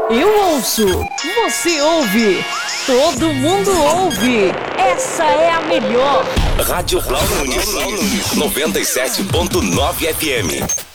Eu ouço, você ouve, todo mundo ouve. Essa é a melhor. Rádio Blau Nunes, 97.9 FM.